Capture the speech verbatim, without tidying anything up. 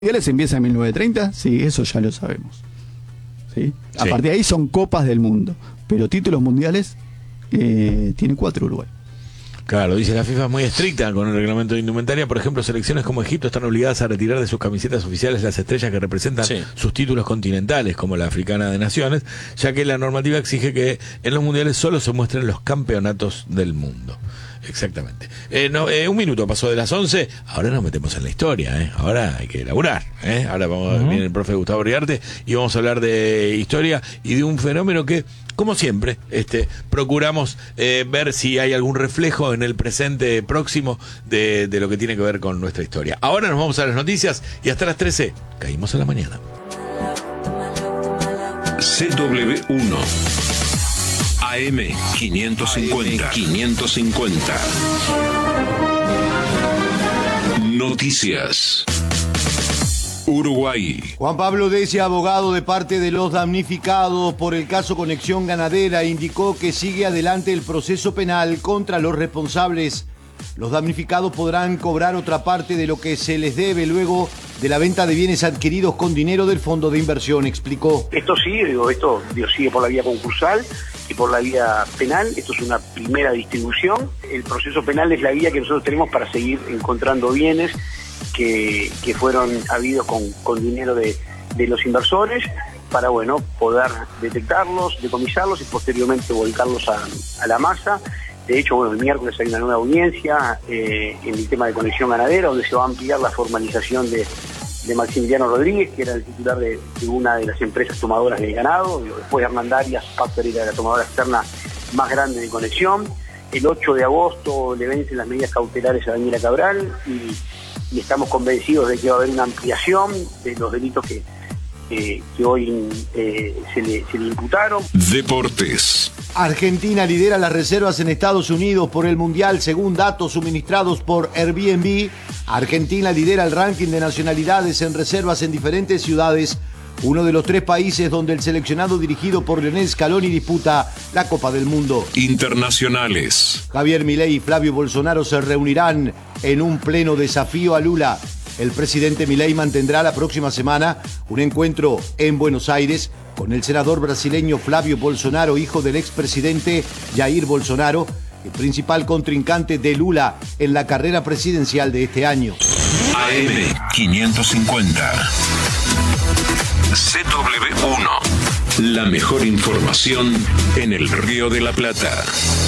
mundiales empieza en mil novecientos treinta, sí, eso ya lo sabemos. ¿Sí? A sí. partir de ahí son copas del mundo, pero títulos mundiales eh, tiene cuatro Uruguay. Claro, dice la FIFA es muy estricta con el reglamento de indumentaria. Por ejemplo, selecciones como Egipto están obligadas a retirar de sus camisetas oficiales las estrellas que representan sí. sus títulos continentales, como la Africana de Naciones, ya que la normativa exige que en los mundiales solo se muestren los campeonatos del mundo. Exactamente. Eh, no, eh, un minuto pasó de las once, ahora nos metemos en la historia, ¿eh? Ahora hay que elaborar, ¿eh? Ahora vamos, uh-huh. viene el profe Gustavo Riarte y vamos a hablar de historia y de un fenómeno que, como siempre, este, procuramos eh, ver si hay algún reflejo en el presente próximo de, de lo que tiene que ver con nuestra historia. Ahora nos vamos a las noticias y hasta las trece caímos en la mañana. C W uno A M quinientos cincuenta. quinientos cincuenta. Noticias. Uruguay. Juan Pablo Decia, abogado de parte de los damnificados por el caso Conexión Ganadera, indicó que sigue adelante el proceso penal contra los responsables. Los damnificados podrán cobrar otra parte de lo que se les debe luego de la venta de bienes adquiridos con dinero del fondo de inversión, explicó. Esto sigue, digo, esto digo, sigue por la vía concursal y por la vía penal. Esto es una primera distribución. El proceso penal es la vía que nosotros tenemos para seguir encontrando bienes que, que fueron habidos con, con dinero de, de los inversores para, bueno, poder detectarlos, decomisarlos y posteriormente volcarlos a, a la masa. De hecho, bueno, el miércoles hay una nueva audiencia eh, en el tema de Conexión Ganadera, donde se va a ampliar la formalización de, de Maximiliano Rodríguez, que era el titular de, de una de las empresas tomadoras de ganado. Después Hernán Arias, Pactor era la tomadora externa más grande de Conexión. El ocho de agosto le vencen las medidas cautelares a Daniela Cabral y, y estamos convencidos de que va a haber una ampliación de los delitos que, eh, que hoy eh, se, le, se le imputaron. Deportes. Argentina lidera las reservas en Estados Unidos por el Mundial según datos suministrados por Airbnb. Argentina lidera el ranking de nacionalidades en reservas en diferentes ciudades, uno de los tres países donde el seleccionado dirigido por Lionel Scaloni disputa la Copa del Mundo. Internacionales. Javier Milei y Flavio Bolsonaro se reunirán en un pleno desafío a Lula. El presidente Milei mantendrá la próxima semana un encuentro en Buenos Aires con el senador brasileño Flavio Bolsonaro, hijo del expresidente Jair Bolsonaro, el principal contrincante de Lula en la carrera presidencial de este año. A M quinientos cincuenta. C W uno. La mejor información en el Río de la Plata.